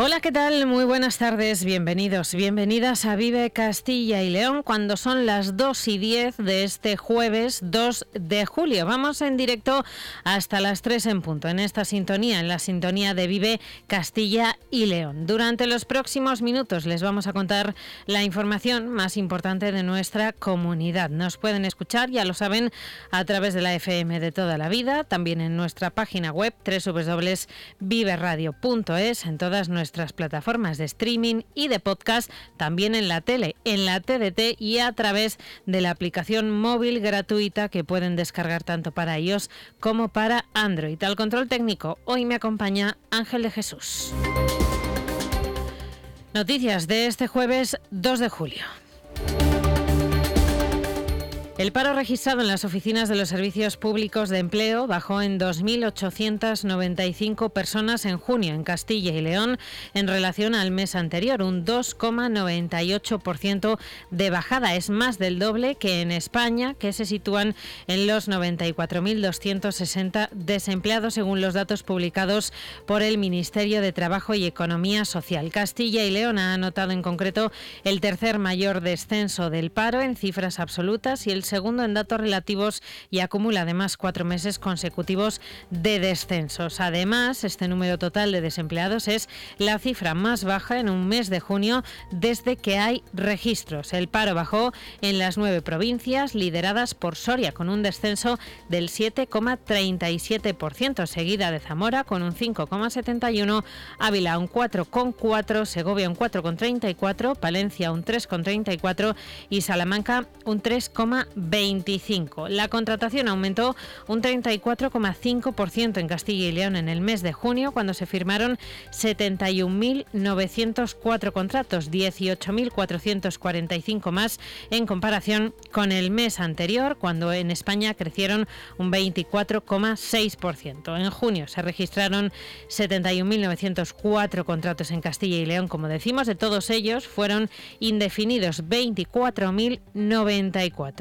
Hola, ¿qué tal? Muy buenas tardes, bienvenidos, bienvenidas a Vive Castilla y León cuando son las 2:10 de este jueves 2 de julio. Vamos en directo hasta las 3 en punto en esta sintonía, en la sintonía de Vive Castilla y León. Durante los próximos minutos les vamos a contar la información más importante de nuestra comunidad. Nos pueden escuchar, ya lo saben, a través de la FM de toda la vida, también en nuestra página web www.viveradio.es, en todas nuestras plataformas de streaming y de podcast, también en la tele, en la TDT y a través de la aplicación móvil gratuita que pueden descargar tanto para iOS como para Android. Al control técnico hoy me acompaña Ángel de Jesús. Noticias de este jueves 2 de julio. El paro registrado en las oficinas de los servicios públicos de empleo bajó en 2.895 personas en junio en Castilla y León en relación al mes anterior, un 2,98% de bajada. Es más del doble que en España, que se sitúan en los 94.260 desempleados, según los datos publicados por el Ministerio de Trabajo y Economía Social. Castilla y León ha anotado en concreto el tercer mayor descenso del paro en cifras absolutas y el segundo en datos relativos, y acumula además 4 meses consecutivos de descensos. Además, este número total de desempleados es la cifra más baja en un mes de junio desde que hay registros. El paro bajó en las 9 provincias lideradas por Soria, con un descenso del 7,37%, seguida de Zamora con un 5,71%, Ávila un 4,4%, Segovia un 4,34%, Palencia un 3,34% y Salamanca un 3,25%. La contratación aumentó un 34,5% en Castilla y León en el mes de junio, cuando se firmaron 71.904 contratos, 18.445 más en comparación con el mes anterior, cuando en España crecieron un 24,6%. En junio se registraron 71.904 contratos en Castilla y León, como decimos. De todos ellos fueron indefinidos 24.094.